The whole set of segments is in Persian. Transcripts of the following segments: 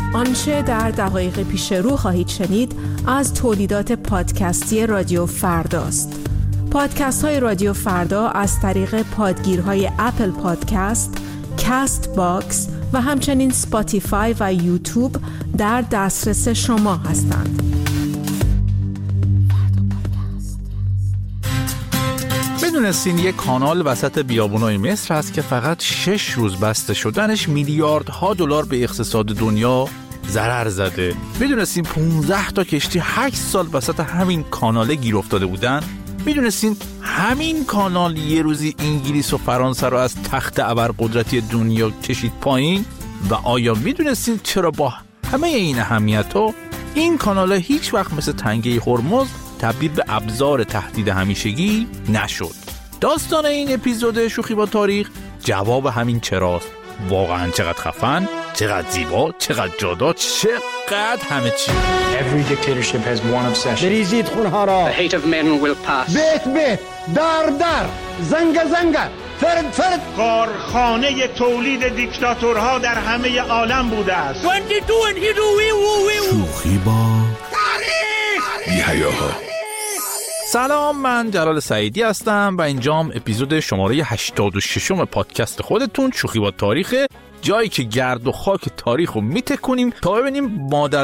آنچه در دقایق پیش رو خواهید شنید از تولیدات پادکستی رادیو فرداست. پادکست های رادیو فردا از طریق پادگیرهای اپل پادکست، کست باکس و همچنین سپاتیفای و یوتیوب در دسترس شما هستند. میدونستین یک کانال وسط بیابونای مصر هست که فقط 6 روز بسته شدنش میلیاردها دلار به اقتصاد دنیا ضرر زده؟ میدونستین 15 تا کشتی 8 سال وسط همین کانال گیر افتاده بودن؟ میدونستین همین کانال یه روزی انگلیس و فرانسه رو از تخت ابرقدرتی دنیا کشید پایین؟ و آیا میدونستین چرا با همه این اهمیت‌ها این کانال هیچ وقت مثل تنگه هرمز تبدیل به ابزار تهدید همیشگی نشد؟ داستان این اپیزود شوخی با تاریخ جواب همین چراست. واقعا چقدر خفن، چقدر زیبا، چقدر جادار، چقدر همه چی. Every dictatorship has one obsession. بریزید خونها را. The hate of men will pass. بیت بیت، در، زنگ، فرد. کارخانه تولید دیکتاتورها در همه عالم بوده است. 22 and here do we. شوخی با تاریخ. بی‌حیاها. سلام، من جلال سعیدی هستم و اینجام اپیزود شماره 86 پادکست خودتون شوخی با تاریخ، جایی که گرد و خاک تاریخ رو میتکنیم تا ببینیم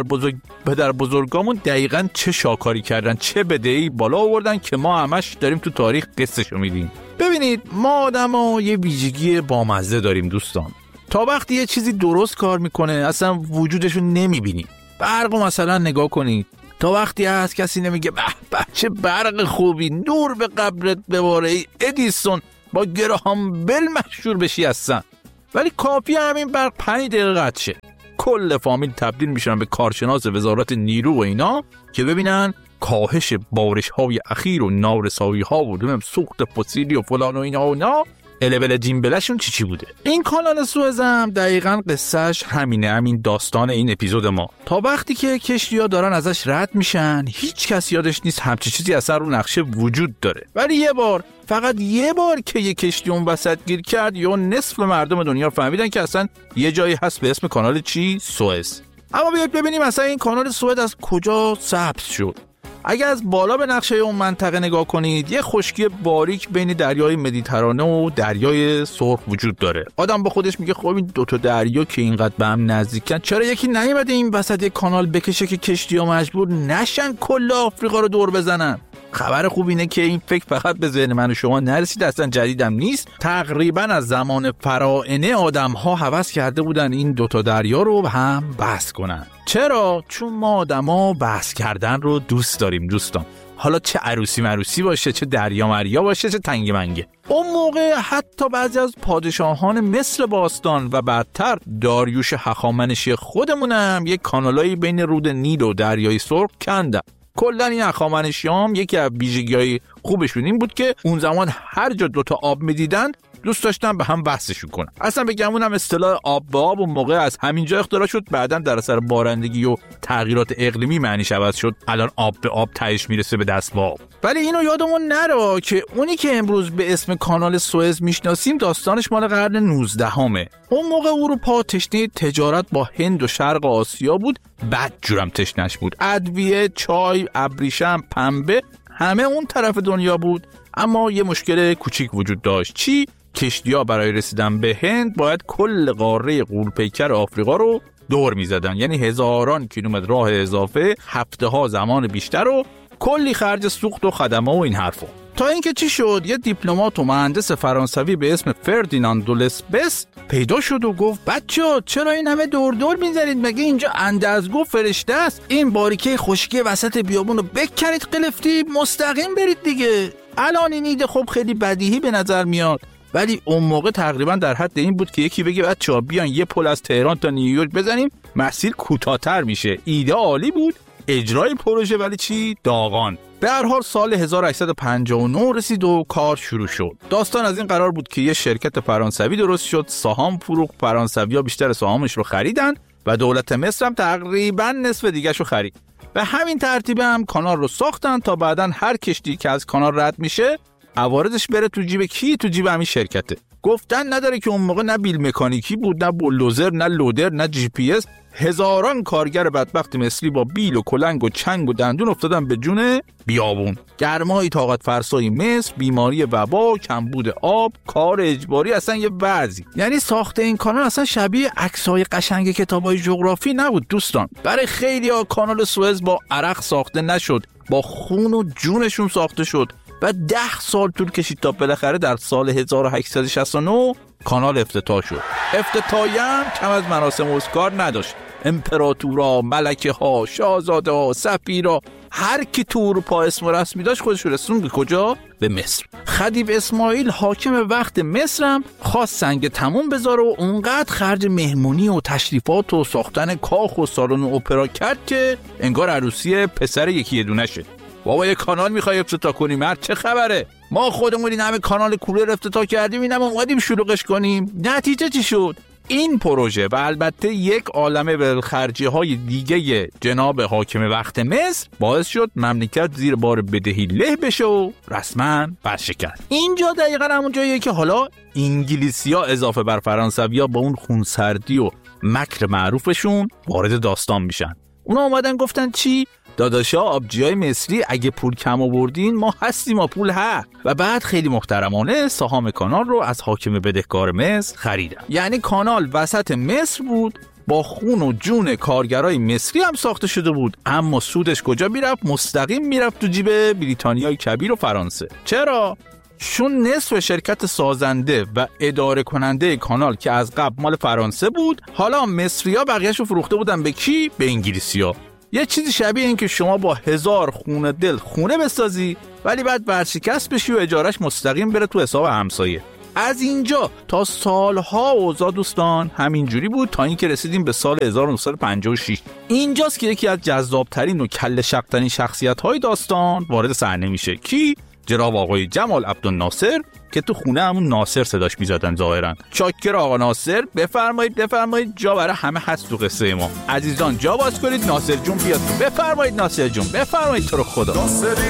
پدر بزرگامون دقیقاً چه شاکاری کردن، چه بدهی بالا آوردن که ما همش داریم تو تاریخ قصه‌شو میدیم. ببینید، ما آدم‌ها یه ویژگی بامزه داریم دوستان. تا وقتی یه چیزی درست کار میکنه اصلا وجودشو نمیبینیم. برقو مثلا نگاه کنید، تا وقتی هست کسی نمیگه به چه برق خوبی، نور به قبرت بباره ای ادیسون، با گراهام بل مشهور بشی هستن. ولی کافی همین برق 5 دقیقه قطع شه، کل فامیل تبدیل میشن به کارشناس وزارت نیرو و اینا که ببینن کاهش بارش های اخیر و نارسایی ها و سوخت فسیلی و فلان و اینا البل جیمبلشون چی بوده. این کانال سوئز هم دقیقاً قصهش همینه، همین داستان این اپیزود ما. تا وقتی که کشتی‌ها دارن ازش رد میشن هیچ کس یادش نیست همچین چیزی اصلا رو نقشه وجود داره. ولی فقط یه بار که یه کشتی اون وسط گیر کرد یا نصف مردم دنیا فهمیدن که اصلا یه جایی هست به اسم کانال سوئز. اما بیایید ببینیم اصلا این کانال سوئز از کجا سبز شد. اگه از بالا به نقشه اون منطقه نگاه کنید، یه خشکی باریک بین دریای مدیترانه و دریای سرخ وجود داره. آدم با خودش میگه خب این دوتا دریا که اینقدر به هم نزدیکن، چرا یکی نیومده این وسط یک کانال بکشه که کشتی‌ها مجبور نشن کل آفریقا رو دور بزنن؟ خبر خوب اینه که این فکر فقط به ذهن من و شما نرسید، اصلا جدیدم نیست. تقریبا از زمان فراعنه آدم‌ها هوس کرده بودن این دوتا دریا رو هم بحث کنن. چرا؟ چون ما آدم‌ها بحث کردن رو دوست داریم دوستان. حالا چه عروسی باشه، چه دریا مریا باشه، چه تنگ منگه. اون موقع حتی بعضی از پادشاهان مصر باستان و بعدتر داریوش هخامنشی خودمونم یک کانالایی بین رود نیل و دریای سرخ کندن. کلا این هخامنشیام یکی از ویژگی‌های خوبشون این بود که اون زمان هر جا دوتا آب می‌دیدن دوست داشتن به هم بحثشون کنن. اصلا بگم هم اصطلاح آب به آب اون موقع از همینجا اختراع شد، بعداً در اثر بارندگی و تغییرات اقلیمی معنیش عوض شد، الان آب به آب تهش میرسه به دست با آب. ولی اینو یادمون نره که اونی که امروز به اسم کانال سوئز میشناسیم داستانش مال قرن 19 اون موقع اروپا تشنه تجارت با هند و شرق آسیا بود، بد جورم تشنش بود. ادویه، چای، ابریشم، پنبه همه اون طرف دنیا بود. اما یه مشکل کوچیک وجود داشت. چی؟ کشتی‌ها برای رسیدن به هند باید کل قاره غول‌پیکر آفریقا رو دور می‌زدن، یعنی هزاران کیلومتر راه اضافه، هفته‌ها زمان بیشتر و کلی خرج سوخت و خدمه و این حرفا. تا اینکه چی شد، یه دیپلمات و مهندس فرانسوی به اسم فردیناند دو لسبس پیدا شد و گفت بچه‌ها چرا این همه دور می‌زنید؟ مگه اینجا اندازگو فرشته است؟ این باریکه خشکی وسط بیابون رو بکنید قلفتی مستقیم برید دیگه. الان این ایده خب خیلی بدیهی به نظر میاد، ولی اون موقع تقریبا در حد این بود که یکی بگه بچه‌ها بیان یه پل از تهران تا نیویورک بزنیم، مسیر کوتاه‌تر میشه. ایده عالی بود، اجرای پروژه ولی چی؟ داغان. به هر حال سال 1859 رسید و کار شروع شد. داستان از این قرار بود که یه شرکت فرانسوی درست شد، سهام فروخت، فرانسوی‌ها بیشتر سهامش رو خریدن و دولت مصر هم تقریبا نصف دیگه‌شو خرید. به همین ترتیب هم کانال رو ساختن تا بعداً هر کشتی که از کانال رد میشه عوارضش بره تو جیب کی؟ تو جیب همین شرکته. گفتن نداره که اون موقع نه بیل مکانیکی بود، نه بولدوزر، نه لودر، نه جی پی اس. هزاران کارگر بدبخت مصری با بیل و کلنگ و چنگ و دندون افتادن به جون بیابون. گرمای طاقت فرسای مصر، بیماری وبا، کمبود آب، کار اجباری، اصلا یه وضعی. یعنی ساخت این کانال اصلا شبیه عکسای قشنگ کتابای جغرافی نبود دوستان. برای خیلی‌ها کانال سوئز با عرق ساخته نشد، با خون و جونشون ساخته شد و 10 سال طول کشید تا بالاخره در سال 1869 کانال افتتاح شد. افتتاحی هم کم از مراسم اسکار نداشت. امپراتورا، ملکه ها، شاهزاده ها، سفیرا، هر کی تو اروپا اسم و رسمی داشت خودش رسوند به کجا؟ به مصر. خدیو اسماعیل حاکم وقت مصر هم خواست سنگ تموم بذاره و اونقدر خرج مهمونی و تشریفات و ساختن کاخ و سالن اپرا کرد که انگار عروسی پسر یکی دونه شه. بابا یه کانال میخوای افتتاح کنی؟ مرد چه خبره؟ ما خودمون این همه کانال کولر افتتاح کردیم، اینم اومدیم شلوغش کنیم. نتیجه چی شد؟ این پروژه و البته یک عالمه ولخرجی های دیگه جناب حاکم وقت مصر باعث شد مملکت زیر بار بدهی له بشه و رسما ورشکست. اینجا دقیقاً همون جاییه که حالا انگلیسی‌ها اضافه بر فرانسوی‌ها با اون خونسردی و مکر معروفشون وارد داستان میشن. اونا اومدن گفتن چی؟ داداشا آبجیای مصری اگه پول کم آوردین ما هستیم، ما پول هست. و بعد خیلی محترمانه سهام کانال رو از حاکم بدهکار مصر خریدن. یعنی کانال وسط مصر بود، با خون و جون کارگرای مصری هم ساخته شده بود، اما سودش کجا میرفت؟ مستقیم میرفت تو جیب بریتانیای کبیر و فرانسه. چرا؟ چون نصف شرکت سازنده و اداره کننده کانال که از قبل مال فرانسه بود، حالا مصری‌ها بقیه‌شو فروخته بودن به کی؟ به انگلیسی‌ها. یه چیزی شبیه این که شما با 1000 خونه دل خونه بسازی ولی بعد ورشکست بشی و اجارش مستقیم بره تو حساب همسایه. از اینجا تا سالها اوضاع دوستان همینجوری بود تا اینکه رسیدیم به سال 1956. اینجاست که یکی از جذابترین و کله شق‌ترین شخصیت‌های داستان وارد صحنه میشه. کی؟ جناب آقای جمال عبدالناصر که تو خونه همون ناصر صداش میزدن ظاهرا. چاکر آقا ناصر، بفرمایید جا برای همه هست تو قصه ما. عزیزان جا باز کنید، ناصر جون بیاد. بفرمایید ناصر جون، بفرمایید تو رو خدا.